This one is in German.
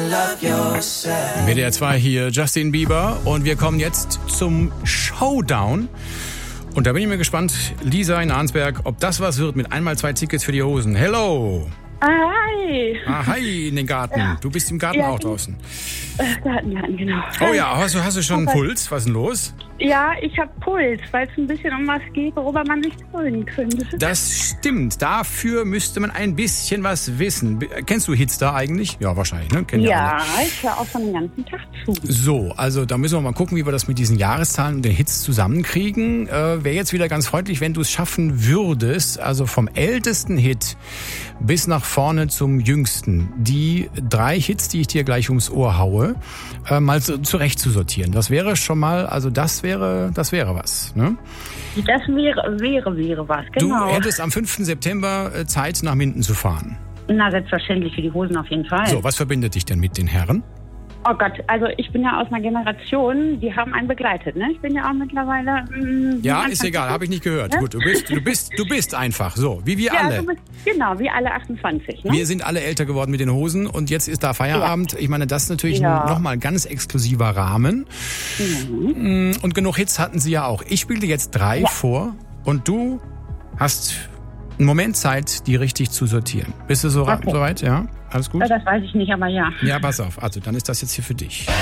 WDR 2 hier, Justin Bieber. Und wir kommen jetzt zum Showdown. Und da bin ich mir gespannt, Lisa in Arnsberg, ob das was wird mit einmal 2 Tickets für die Hosen. Hello! Hi! Hi in den Garten. Ja. Du bist im Garten auch draußen. Garten, genau. Oh ja, hast du schon einen Puls? Was ist denn los? Ja, ich habe Puls, weil es ein bisschen um was geht, worüber man nicht reden könnte. Das stimmt. Dafür müsste man ein bisschen was wissen. Kennst du Hitstar eigentlich? Ja, wahrscheinlich, ne? Ja, ich höre auch schon den ganzen Tag zu. So, also da müssen wir mal gucken, wie wir das mit diesen Jahreszahlen und den Hits zusammenkriegen. Wäre jetzt wieder ganz freundlich, wenn du es schaffen würdest, also vom ältesten Hit bis nach vorne zum jüngsten, die 3 Hits, die ich dir gleich ums Ohr haue, mal zurecht zu sortieren. Das wäre schon mal, also das wäre was, ne? Das wäre was, genau. Du hättest am 5. September Zeit, nach Minden zu fahren. Na, selbstverständlich, für die Hosen auf jeden Fall. So, was verbindet dich denn mit den Herren? Oh Gott, also ich bin ja aus einer Generation, die haben einen begleitet, ne? Ich bin ja auch mittlerweile... ja, ist egal, habe ich nicht gehört. Ne? Gut, du bist einfach so, wie wir alle. Genau, wie alle 28, ne? Wir sind alle älter geworden mit den Hosen und jetzt ist da Feierabend. Ja. Ich meine, das ist natürlich nochmal ein ganz exklusiver Rahmen. Mhm. Und genug Hits hatten sie ja auch. Ich spiele dir jetzt 3 vor und du hast einen Moment Zeit, die richtig zu sortieren. Bist du soweit? Ja? Alles gut? Das weiß ich nicht, aber ja. Ja, pass auf. Also, dann ist das jetzt hier für dich.